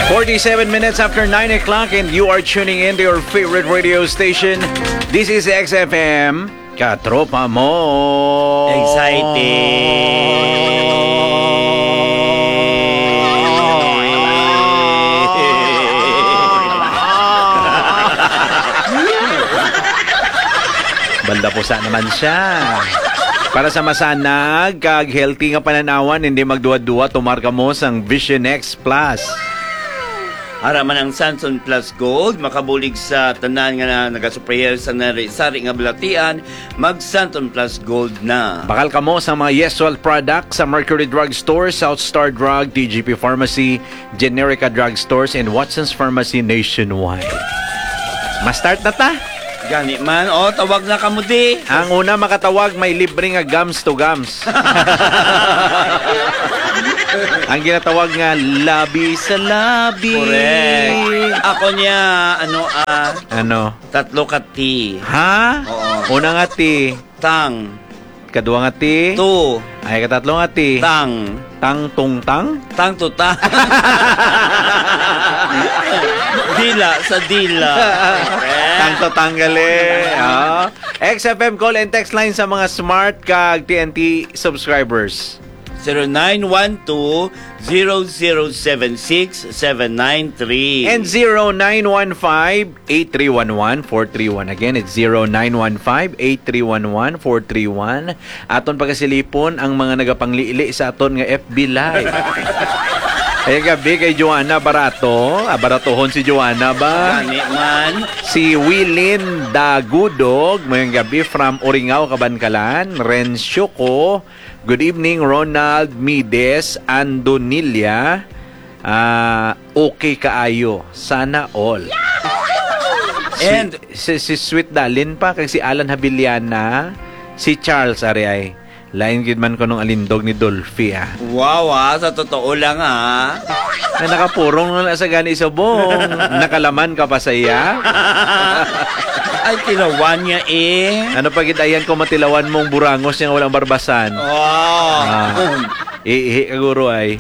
47 minutes after 9 o'clock and you are tuning in to your favorite radio station. This is XFM. Katropa mo. Exciting. Balda po sa naman siya. Para sa masanag, kag healthy nga pananawan, hindi magduwa-duwa, tumarka mo sang Vision X Plus. Haraman ang Samsung Plus Gold, makabulig sa tanan nga na nagasuprayer sa sari nga balatian, mag Samsung Plus Gold na. Bakal ka mo sa mga Yesual products sa Mercury Drug Store, South Star Drug, TGP Pharmacy, Generica Drug Stores, and Watson's Pharmacy nationwide. Ma-start na ta? Gani man, tawag na kamo di. Ang una makatawag, may libre nga gums to gums. Ang ginatawag nga, labi sa labi. Correct. Ako niya, Ano? tatlo ka ti. Ha? Oo. Una nga ti. Tang. Kadua nga ti. Tu. Ay, katatlo nga ti. Tang. Tang tung tang. Tang tu tang. Dila sa dila. Tang to tanggali. XFM call and text line sa mga smart kag TNT subscribers. 0912-0076-793 And 0915-8311-431. Again, it's 0915-8311-431. Aton pagkasilipon ang mga nagapangliili sa aton nga FB Live. Ay gabi kay Joanna Barato. Baratohon si Joanna ba? Gani man. Si Willin Dagudog. Mayang gabi from Uringao, Kabankalan. Rencio ko. Good evening, Ronald Mides Andonilla. Okay kaayo. Sana all. And si Sweet Dalin pa, kag si Alan Habiliana, si Charles Ariay. Lain gid man ko nung alindog ni Dolphy wow, sa totoo lang na nakapurong na sa gani subong. Nakalaman ka pa sa iya. Ay, tilawan niya Ano pa gitayan ko matilawan mong burangos yang walang barbasan. Ihi kaguro ay.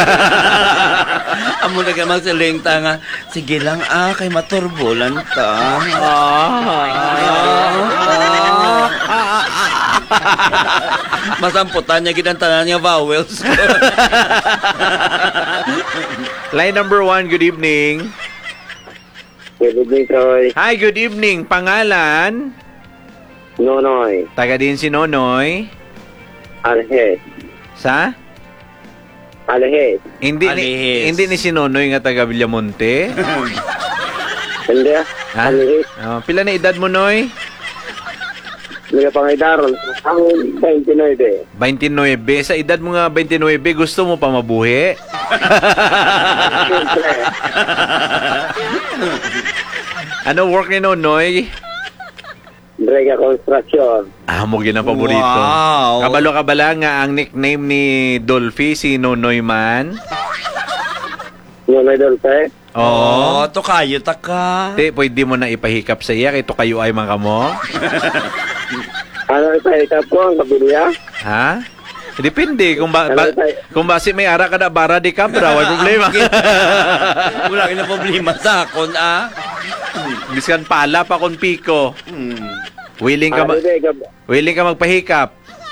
Amo na ka magsalingta nga. Sige lang kay maturbulan ta. Masamputan niya ginantanan niya vowels. Line number 1, good evening. Good evening, Troy. Hi, good evening. Pangalan? Nonoy. Taga din si Nonoy. Alhes. Sa? Alhes. Hindi ni si Nonoy nga taga Villamonte. Hindi Ha? Alhes. Pila na edad mo, Noy? Hindi ka pangidar. Ang 29. 29. Sa edad mo nga 29, gusto mo pa mabuhi? Siyempre. Ano work ni Nonoy? Brega Construction. Mo ginang paborito. Wow. Kabalo-kabala nga ang nickname ni Dolphy, si Nonoy man. Nonoy Dolce. To kayo ta ka. Pwede mo na ipahikap sa iya, kaya kayo ay mga mo. Ano ipahikap ko ang kabilya? Ha? Depende kung basi may ara ka na bara di kabra, wala problema. Wala ka na problema sa akon Biskan pala pa kon piko. Willing ka magpahikap.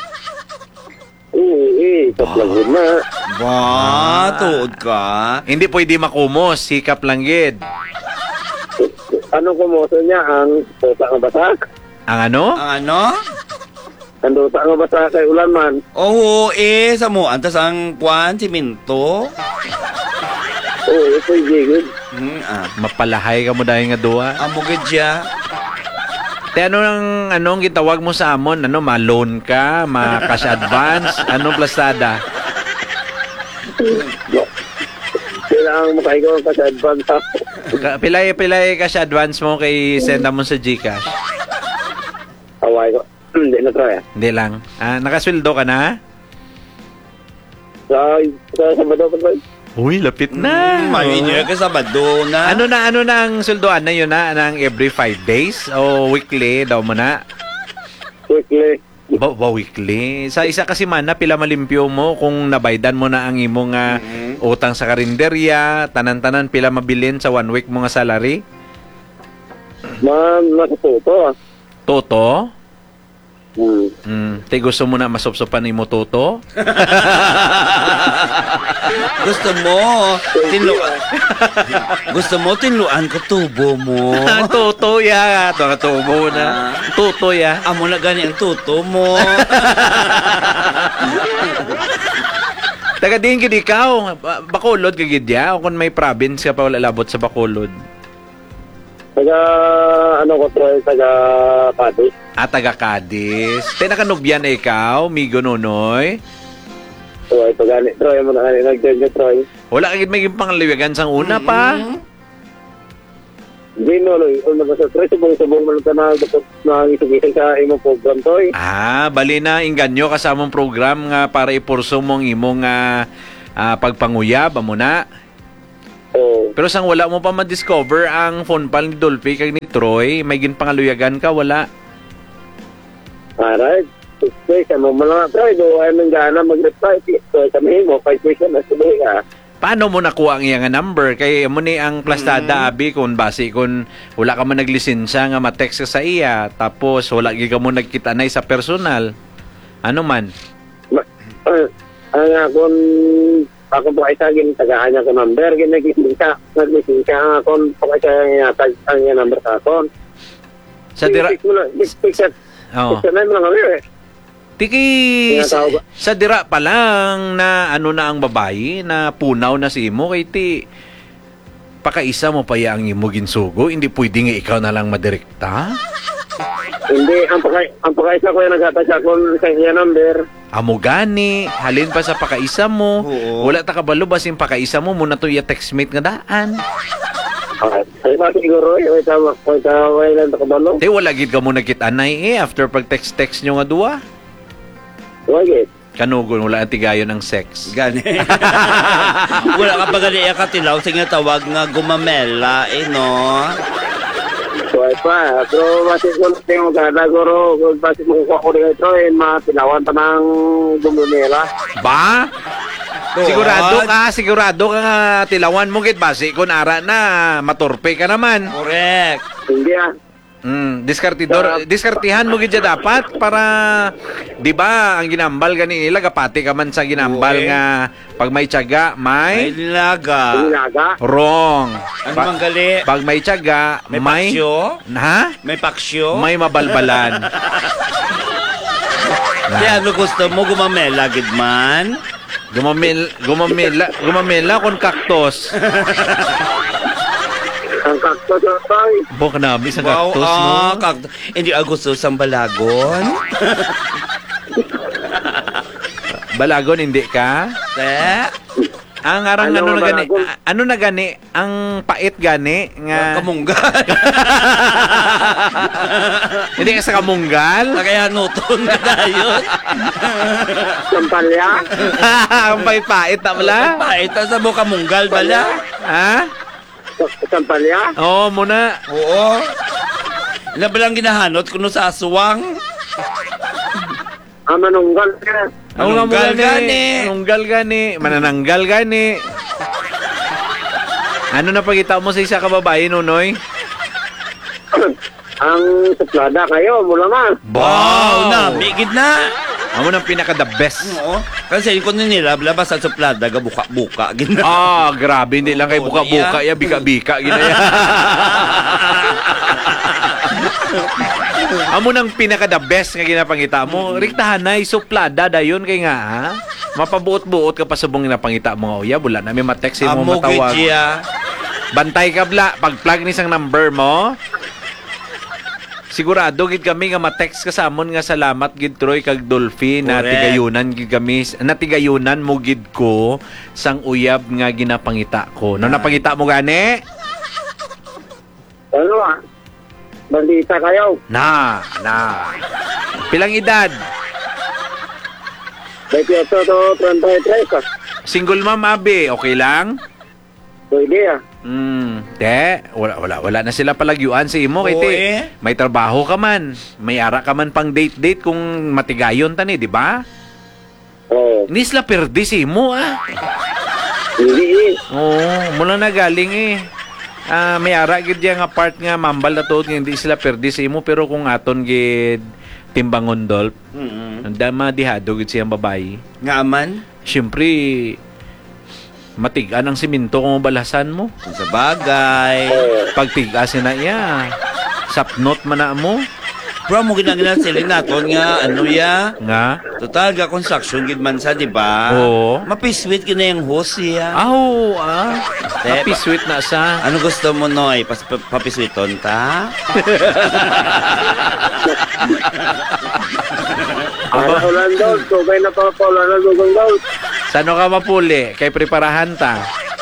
Tatlagod na. Tuod ka. Hindi pwede makumos, hikap lang gid. Ano kumuso niya ang tuta nga basak? Ang ano? Ang ano? Ang tuta nga basak kay ulan man. Sa mo, antas ang puan, siminto. Ito yung gigid. Mapalahay ka mo dahil nga duwa. Amugid siya. Anong gitawag mo sa amon? Ma-loan ka? Ma-cash advance? Anong plastada? Kailangan makahigaw ka sa advance. Pilay cash advance mo kay senda mo sa GCash? Haway ko. Hindi na try. Hindi lang. Nakasweldo ka na? Sa Sabado pa ba? Uy, lapit na. May ka Sabado na. Ano na ang sweldoan na yun na? Ng every 5 days? O weekly daw mo na? Weekly. Weekly. Sa isa kasi man na pila malimpyo mo kung nabaydan mo na ang imong utang sa karinderya, tanan-tanan pila mabilin sa 1 week mo nga salary? Nakatuto ah. Toto? Te gusto mo na masopsopan mo Toto? Gusto mo tinluan ko tubo mo. Toto ya, tubo na. Toto ya. Amo na gani ang tuto mo. Taga din gid ikaw, Bacolod ka gid ya o kung may province ka pa wala labot sa Bacolod. Taga, taga Cadiz. Taga Cadiz. Tinakanubyan na ikaw, Migo Nonoy. So, ito gani, Troy, mo na gani, nag-join ka, Troy. Wala kagid may pangliwagan sang una pa. Hindi, no, ba sa Troy, subong mo ka na isig-isig sa imong program, Troy. Bali na, inganyo kasamang program nga para ipurso mong imong pagpanguyab, amo na. Oo. Pero sang wala mo pa ma-discover ang phone pal ni Dolphy kag ni Troy, may ginpangaluyagan ka, wala. Alright. Troy, sa mo lang, Troy, do ay nang gana mag-reply. Troy, kami mo, 5 question na sabi ka. Paano mo nakuha ang iyang number? Kay mo ni ang plastada abi kung base kung wala ka man naglisensya nga ma-text ka sa iya, tapos wala gyud ka mo nagkita na sa personal. Ano man? Ang akong ako po ay saging tagahan niya ko number, naglisensya akong po ay saging ang niya number sa akong. Sa dira... Oo. Sa namin lang kami eh. Tiki, sa dira pa lang na ano na ang babae na punaw na si imo kay ti pakaisa mo pa ya ang imo ginsugo, hindi pwede nga ikaw na lang madirekta. Hindi, ang pakaisa ko yung nagkata kung sa iya number. Amo gani, halin pa sa pakaisa mo. Oo. Wala ta kabalo basin pakaisa mo muna to iya textmate nga daan. Ay ba siguro, wait lang takabalo. Te wala gid ka mo nagkit-anay after pag text nyo nga duwa. Wagit. Kanugon wala ang tigayon ang sex. Gani. Wala ka pa gali katilaw sa nga tawag nga gumamela no. So ay pa, pero masih ko tingog gana guro, kung masih mo ko dito matilawan pa ng gumumela. Ba? Sigurado ka nga tilawan mo gid base kung ara na maturpe ka naman. Correct. Hindi Diskartihan mo gid dapat para di ba ang ginambal gani nila gapati ka man sa ginambal nga pag may tiyaga May may nilaga. wrong. Ano mang gali? Pag may tiyaga May paksyo? May paksyo? may mabalbalan. Kaya ano gusto mo gumamela gid man? Gumamela kon kaktos. ang kakto tayo. Bok na sa kaktos no. Hindi gusto sang balagon. Balagon hindi ka? Ang arang ano na gani ang pait gani nga Kamunggal. hindi ka sa kamunggal. Kaya nuton na dayon. Sampalya. Ang pait na wala. Paita sa mo kamunggal bala. Ha? Sampalya. Oo muna. Oo. Ila ba lang ginahanot kuno sa aswang? Manunggal ka. Manunggal gani. Manunggal gani. Manananggal gani. Ano na pagkita mo sa isa ka babae, Nonoy? Ang suplada kayo, mula man. Wow, na, bigid na. Amo nang pinaka-the best. Oo. Kasi kung nila, labas sa suplada, buka-buka. Grabe. Hindi lang kay buka-buka. Ya, bika-bika. Ginaya. Amo nang pinaka-the best nga ginapangita mo. Riktahan na, suplada dayon kay nga, ha? Mapabuot-buot ka pa subong ginapangita mo. Uya, bula namin matext mo matawag. Bantay ka bla. Pag-plug ni isang number mo, sigurado gid kami nga ma-text ka sa amon nga salamat gid Troy kag Dolphy na tigayunan gid kami natigayunan mo gid ko sang uyab nga ginapangita ko. No napangita mo gani? Ano bandita kayo? Na. Pilang edad? 28 to 33 ka. Single mom abi, okay lang? Pwede Wala na sila palagyuan sa imo kay Oo, te. eh. May trabaho ka man, may ara ka man pang date kung matigayon tani, di ba? Oo. Ni sila perdi si imo Hindi Oo, mula na galing may ara gid yang nga part nga mambal na tuod nga hindi sila perdi sa imo pero kung aton gid timbangon dolp, dama dihado gid siyang babae. Nga man, Siyempre, matigaan ang siminto kung balasan mo. kung sa bagay. Pagtigasin na iya, sapnot man na mo. Pero mo ginagalan sila naton nga, ano ya? Nga, Total, ga construction gid man sa, di ba? Oo. Mapisweet ka na yung host siya. happy sweet na sa. Ano gusto mo, Noy? Papisweeton ta? Ara ulan daw. Tubay na pa ulan na dugang daw. Sano ka mapuli? Kay preparahan ta.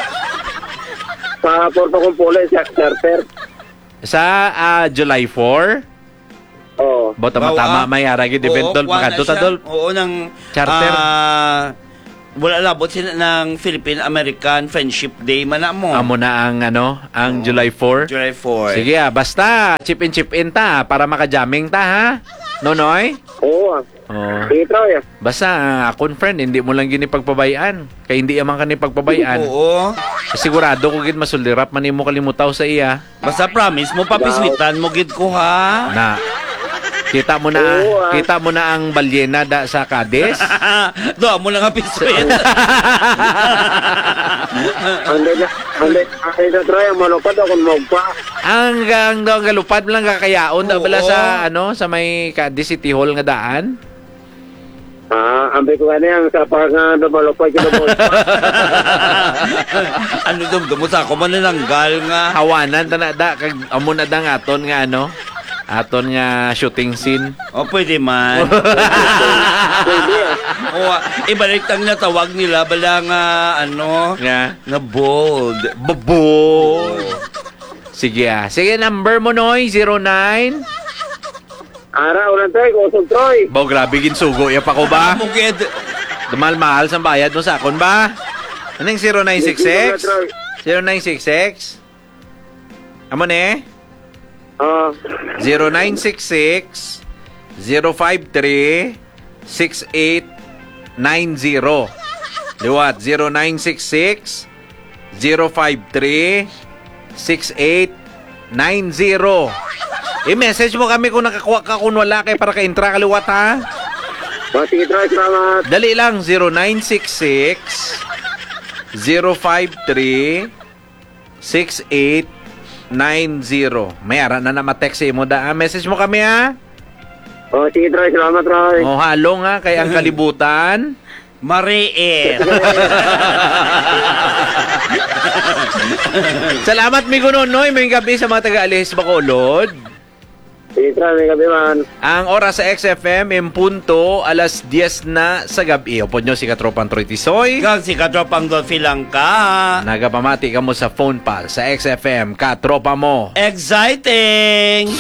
Sa Porto Compole, sa charter. Sa July 4, Oo. bota matama may aragi event dol, makadto ta dol. Oo, ng Charter. wala labot sila ng Philippine-American Friendship Day man na mo. Amo na ang July 4. July 4. Sige basta chip in ta para maka-jamming ta ha. Nonoy? Oo Sige, Troy. Basta akon friend, hindi mo lang gini pagpabayaan. Kaya hindi yaman ka ni pagpabayaan. Oo. Sigurado ko gid masulirap man imo kalimutaw sa iya. Basta promise mo, papisweetan mo gid ko ha. Na kita mo na Oo, kita mo na ang balyena da sa Cadiz. Doon mo lang papisweet. Ande na Troy. Ang malupad ako magpa. ang galupad lang kakayaon da bala Oo. sa may Cadiz City Hall nga daan. Ambil ko gani ang sa pang malupad ko magpa. Ano dumdum sa ako manananggal nga. Hawanan ta na da kag amo na da nga aton nga aton nga shooting scene. O pwede man. Pwede O ibalik tang natawag nila bala nga Nga bold. Bobo. Sige Sige, number mo noy 09. Ara ulan Troy. Kusog Troy. Baw grabe ginsugo ya pa ko ba? Mugid. Mahal sa bayad mo sa akon ba? Anong 0966? 0966? Amo ne? 0966 053 6890. Liwat 0966 053 6890. I-message mo kami kung nakakuha ka kung wala kay para ka-intra kaliwat ha. Sige Troy. Salamat. Dali lang 0966 053 6890. May ara na ma-text mo da. Message mo kami ha. Sige Troy. Salamat Troy. Halong ha kay ang kalibutan. Mariel. Salamat mi Noy, may gabi sa mga taga-Alis Bacolod. Sige Troy. May gabi man. Ang oras sa XFM im punto alas 10 na sa gabi. Upod nyo si Katropang Troy Tisoy. Kag si Katropang Dolphy lang ka. Nagapamati ka mo sa phone pal sa XFM Katropa mo. Exciting!